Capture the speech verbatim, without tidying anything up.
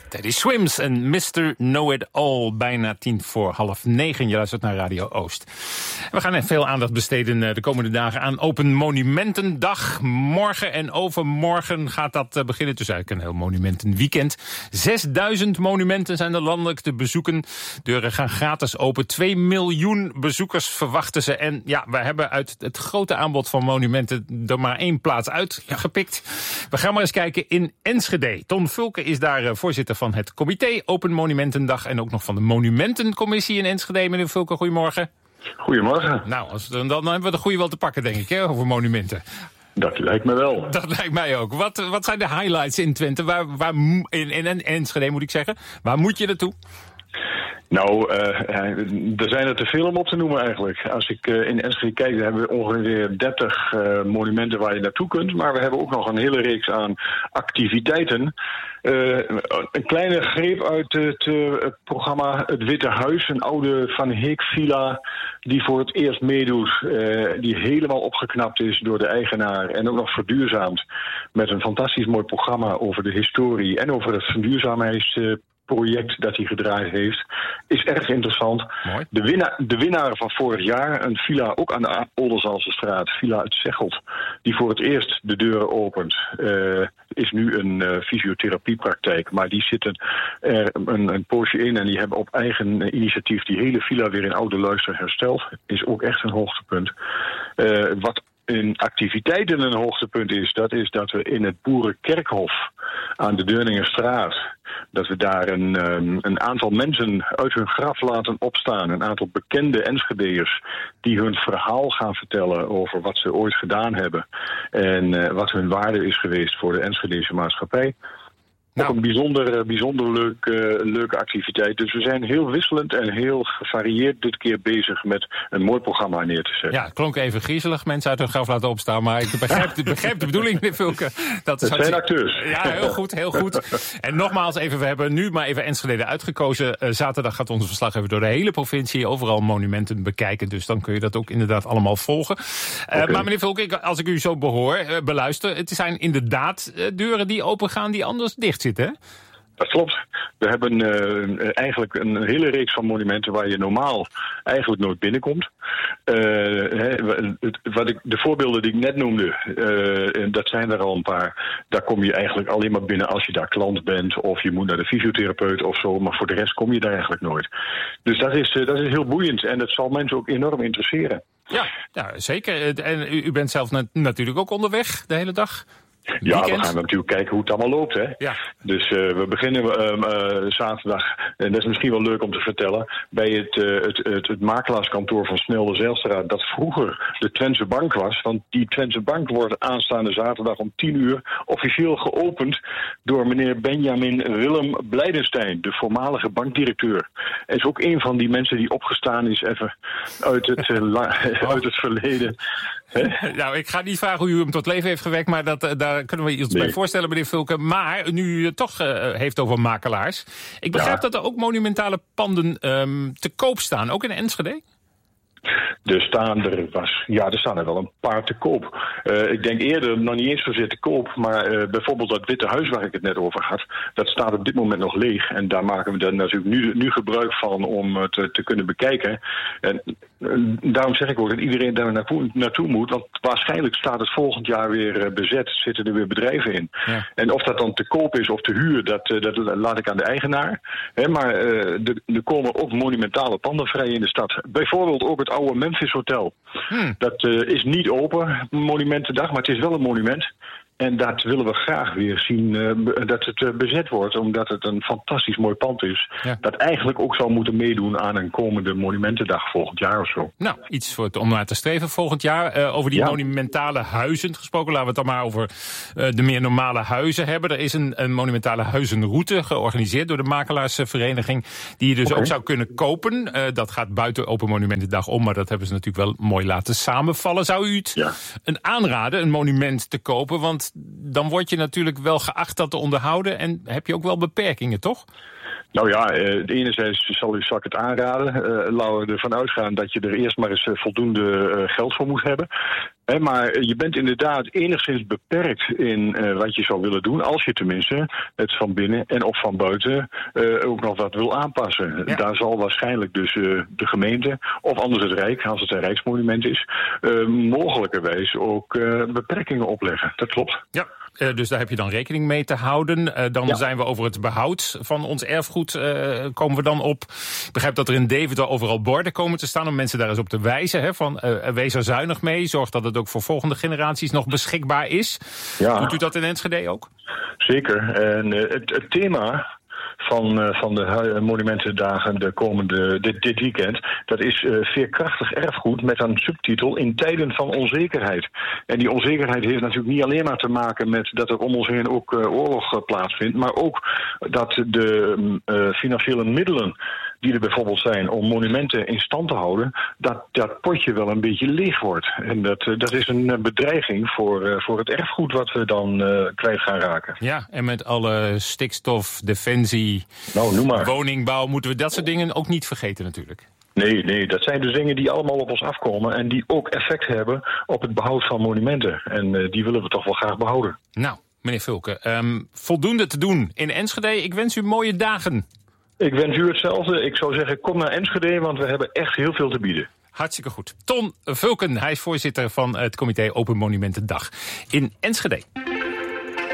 Teddy Swims en mister Know-It-All. Bijna tien voor half negen. Je luistert naar Radio Oost. We gaan veel aandacht besteden de komende dagen aan Open Monumentendag. Morgen en overmorgen gaat dat beginnen. Dus eigenlijk een heel monumentenweekend. zesduizend monumenten zijn er landelijk te bezoeken. Deuren gaan gratis open. Twee miljoen bezoekers verwachten ze. En ja, we hebben uit het grote aanbod van monumenten er maar één plaats uitgepikt. We gaan maar eens kijken in Enschede. Ton Vulke is daar voorzitter van het comité Open Monumentendag en ook nog van de Monumentencommissie in Enschede. Meneer Vulke, goedemorgen. Goedemorgen. Nou, als, dan, dan hebben we de goede wel te pakken, denk ik, hè, over monumenten. Dat lijkt me wel. Dat lijkt mij ook. Wat, wat zijn de highlights in Twente? Waar, waar, in, in Enschede moet ik zeggen. Waar moet je naartoe? Nou, uh, er zijn er te veel om op te noemen eigenlijk. Als ik uh, in Enschede kijk, dan hebben we ongeveer dertig uh, monumenten waar je naartoe kunt. Maar we hebben ook nog een hele reeks aan activiteiten. Uh, een kleine greep uit het uh, programma Het Witte Huis. Een oude Van Heek villa die voor het eerst meedoet. Uh, die helemaal opgeknapt is door de eigenaar. En ook nog verduurzaamd. Met een fantastisch mooi programma over de historie en over het verduurzaamheids... Uh, project dat hij gedraaid heeft, is erg interessant. Mooi. De winnaar, de winnaar van vorig jaar, een villa ook aan de Olderzaalsestraat, Villa Het Zegelt, die voor het eerst de deuren opent, uh, is nu een uh, fysiotherapiepraktijk. Maar die zitten er een, een poosje in en die hebben op eigen initiatief die hele villa weer in oude luister hersteld. Is ook echt een hoogtepunt. Uh, wat in activiteiten een hoogtepunt is, dat is dat we in het Boerenkerkhof aan de Deurningerstraat, dat we daar een, um, een aantal mensen uit hun graf laten opstaan. Een aantal bekende Enschedeërs die hun verhaal gaan vertellen over wat ze ooit gedaan hebben. En uh, wat hun waarde is geweest voor de Enschedese maatschappij. Nou. Ook een bijzonder, bijzonder leuk, uh, leuke activiteit. Dus we zijn heel wisselend en heel gevarieerd dit keer bezig met een mooi programma neer te zetten. Ja, het klonk even griezelig, mensen uit hun graf laten opstaan. Maar ik begrijp, begrijp de bedoeling, meneer Vulke. Dat is zijn acteurs. Ja, heel goed, heel goed. En nogmaals even, we hebben nu maar even Enschede uitgekozen. Uh, zaterdag gaat onze verslag even door de hele provincie. Overal monumenten bekijken, dus dan kun je dat ook inderdaad allemaal volgen. Uh, okay. Maar meneer Vulke, ik, als ik u zo behoor, uh, beluister, het zijn inderdaad uh, deuren die open gaan die anders dicht zitten, hè? Dat klopt. We hebben uh, eigenlijk een hele reeks van monumenten waar je normaal eigenlijk nooit binnenkomt. Uh, he, wat ik, de voorbeelden die ik net noemde, uh, dat zijn er al een paar. Daar kom je eigenlijk alleen maar binnen als je daar klant bent of je moet naar de fysiotherapeut of zo. Maar voor de rest kom je daar eigenlijk nooit. Dus dat is, uh, dat is heel boeiend en dat zal mensen ook enorm interesseren. Ja, ja zeker. En u, u bent zelf na- natuurlijk ook onderweg de hele dag. Ja, weekend. We gaan natuurlijk kijken hoe het allemaal loopt, hè. Ja. Dus uh, we beginnen uh, uh, zaterdag, en dat is misschien wel leuk om te vertellen, bij het, uh, het, het, het makelaarskantoor van Snelde Zijlstraat, dat vroeger de Twentse Bank was. Want die Twentse Bank wordt aanstaande zaterdag om tien uur officieel geopend door meneer Benjamin Willem Blijdenstein, de voormalige bankdirecteur. Hij is ook een van die mensen die opgestaan is even uit het, uh, la- uit het verleden. Nou, ik ga niet vragen hoe u hem tot leven heeft gewekt, maar dat, daar kunnen we iets nee. bij voorstellen, meneer Vulke. Maar nu u het toch uh, heeft over makelaars. Ik begrijp ja. dat er ook monumentale panden um, te koop staan, ook in Enschede? Er staan er, was, ja, er staan er wel een paar te koop. Uh, ik denk eerder nog niet eens zozeer te koop, maar uh, bijvoorbeeld dat Witte Huis waar ik het net over had, dat staat op dit moment nog leeg. En daar maken we dan natuurlijk nu, nu gebruik van om het te, te kunnen bekijken. En uh, daarom zeg ik ook dat iedereen daar naartoe, naartoe moet, want waarschijnlijk staat het volgend jaar weer uh, bezet, zitten er weer bedrijven in. Ja. En of dat dan te koop is of te huur, dat, uh, dat laat ik aan de eigenaar. He, maar uh, er komen ook monumentale panden vrij in de stad. Bijvoorbeeld ook het oude Memphis Hotel. Hmm. Dat uh, is niet open, Monumentendag, maar het is wel een monument. En dat willen we graag weer zien, uh, dat het uh, bezet wordt, omdat het een fantastisch mooi pand is. Ja. Dat eigenlijk ook zou moeten meedoen aan een komende Monumentendag volgend jaar of zo. Nou, iets voor het, om naar te streven volgend jaar. Uh, over die ja. monumentale huizen gesproken, laten we het dan maar over uh, de meer normale huizen hebben. Er is een, een monumentale huizenroute georganiseerd door de makelaarsvereniging, die je dus okay. ook zou kunnen kopen. Uh, dat gaat buiten Open Monumentendag om, maar dat hebben ze natuurlijk wel mooi laten samenvallen. Zou u het ja. een aanraden, een monument te kopen? Want dan word je natuurlijk wel geacht dat te onderhouden en heb je ook wel beperkingen, toch? Nou ja, uh, enerzijds zal, zal ik het aanraden. Uh, laten we ervan uitgaan dat je er eerst maar eens uh, voldoende uh, geld voor moet hebben. He, maar je bent inderdaad enigszins beperkt in uh, wat je zou willen doen, als je tenminste het van binnen en of van buiten uh, ook nog wat wil aanpassen. Ja. Daar zal waarschijnlijk dus uh, de gemeente, of anders het Rijk, als het een Rijksmonument is, uh, mogelijkerwijs ook uh, beperkingen opleggen. Dat klopt. Ja. Uh, dus daar heb je dan rekening mee te houden. Uh, dan ja. zijn we over het behoud van ons erfgoed uh, komen we dan op. Ik begrijp dat er in Deventer overal borden komen te staan om mensen daar eens op te wijzen. Hè, van, uh, wees er zuinig mee. Zorg dat het ook voor volgende generaties nog beschikbaar is. Ja. Doet u dat in Enschede ook? Zeker. En uh, het, het thema van, uh, van de Monumentendagen de komende, dit, dit weekend, dat is uh, veerkrachtig erfgoed met een subtitel in tijden van onzekerheid. En die onzekerheid heeft natuurlijk niet alleen maar te maken met dat er om ons heen ook uh, oorlog uh, plaatsvindt, maar ook dat de uh, financiële middelen die er bijvoorbeeld zijn om monumenten in stand te houden, dat dat potje wel een beetje leeg wordt. En dat, uh, dat is een bedreiging voor, uh, voor het erfgoed wat we dan uh, kwijt gaan raken. Ja, en met alle stikstof, defensie, nou, noem maar. woningbouw, moeten we dat soort dingen ook niet vergeten natuurlijk. Nee, nee, dat zijn dus dingen die allemaal op ons afkomen en die ook effect hebben op het behoud van monumenten. En uh, die willen we toch wel graag behouden. Nou, meneer Vulke, um, voldoende te doen in Enschede. Ik wens u mooie dagen. Ik wens u hetzelfde. Ik zou zeggen, kom naar Enschede, want we hebben echt heel veel te bieden. Hartstikke goed. Ton Vulken, hij is voorzitter van het comité Open Monumentendag in Enschede.